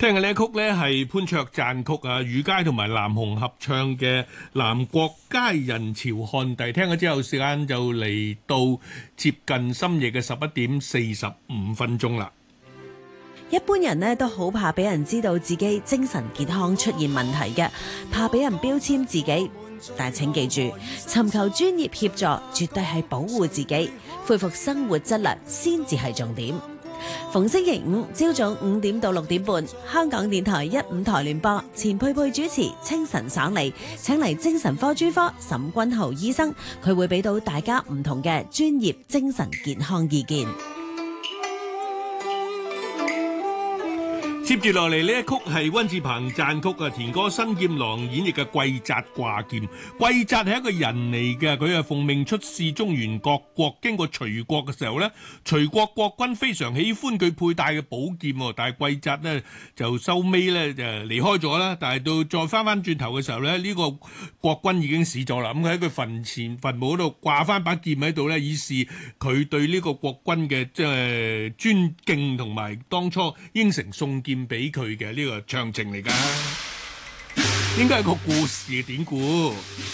聽嘅呢一曲呢係潘卓讚曲啊，雨佳同埋南紅合唱嘅《南國佳人潮漢地》。聽咗之後，時間就嚟到接近深夜嘅11:45啦。 一般人呢都好怕俾人知道自己精神健康出現問題嘅，怕俾人標籤自己。但係請記住，尋求專業協助絕對係保護自己、恢復生活質量先至係重點。逢星期五朝早5點到6點半，香港電台1/5台聯播，錢佩佩主持，清晨爽利，請嚟精神科專科沈君豪醫生，佢會俾到大家唔同嘅專業精神健康意見。 接住落嚟呢一曲係溫志鵬讚曲啊，田歌新劍郎演繹嘅季札掛劍。季札係一個人嚟嘅，佢係奉命出使中原各國，經過徐國嘅時候呢，徐國國君非常喜歡佢佩戴嘅寶劍，但係季札呢就收尾呢就離開咗啦。但係到再翻轉頭嘅時候呢，呢個國君已經死咗啦。咁佢喺佢墳墓嗰度掛翻把劍喺度呢，以示佢對呢個國君嘅尊敬同埋當初應承送劍俾佢嘅呢個詳情嚟㗎，應該係個故事嘅典故。